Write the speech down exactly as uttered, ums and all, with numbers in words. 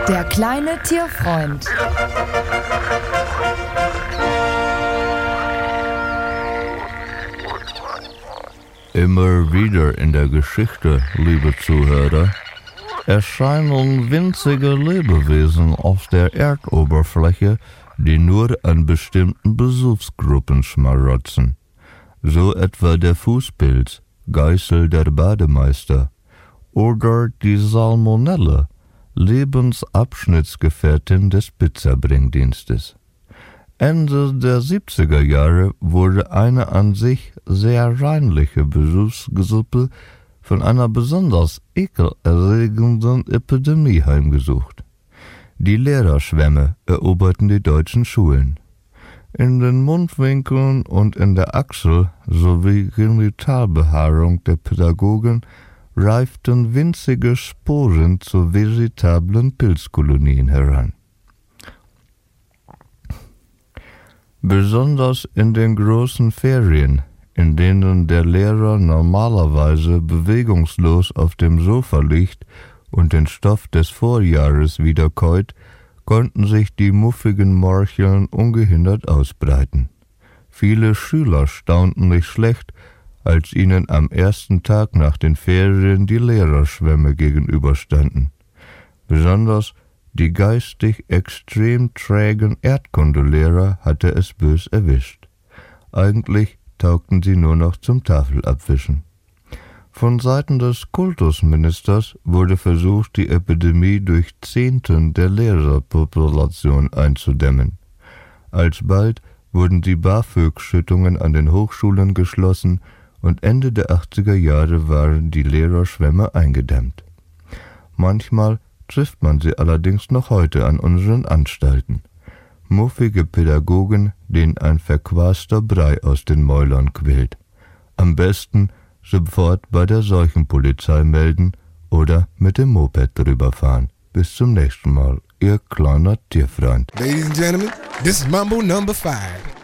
Der kleine Tierfreund. Immer wieder in der Geschichte, liebe Zuhörer, erscheinen winzige Lebewesen auf der Erdoberfläche, die nur an bestimmten Besuchsgruppen schmarotzen. So etwa der Fußpilz, Geißel der Bademeister, oder die Salmonelle, Lebensabschnittsgefährtin des Pizzabringdienstes. Ende der siebziger Jahre wurde eine an sich sehr reinliche Besuchsgruppe von einer besonders ekelerregenden Epidemie heimgesucht. Die Lehrerschwämme eroberten die deutschen Schulen. In den Mundwinkeln und in der Achsel sowie Genitalbehaarung der Pädagogen reiften winzige Sporen zu veritablen Pilzkolonien heran. Besonders in den großen Ferien, in denen der Lehrer normalerweise bewegungslos auf dem Sofa liegt und den Stoff des Vorjahres wiederkäut, konnten sich die muffigen Morcheln ungehindert ausbreiten. Viele Schüler staunten nicht schlecht, als ihnen am ersten Tag nach den Ferien die Lehrerschwämme gegenüberstanden. Besonders die geistig extrem trägen Erdkundelehrer hatte es bös erwischt. Eigentlich taugten sie nur noch zum Tafelabwischen. Von Seiten des Kultusministers wurde versucht, die Epidemie durch Zehnten der Lehrerpopulation einzudämmen. Alsbald wurden die BAföG-Schüttungen an den Hochschulen geschlossen und Ende der achtziger Jahre waren die Lehrerschwämme eingedämmt. Manchmal trifft man sie allerdings noch heute an unseren Anstalten. Muffige Pädagogen, denen ein verquaster Brei aus den Mäulern quillt. Am besten sofort bei der Seuchenpolizei melden oder mit dem Moped drüber fahren. Bis zum nächsten Mal, Ihr kleiner Tierfreund. Ladies and gentlemen, this is Mambo number five.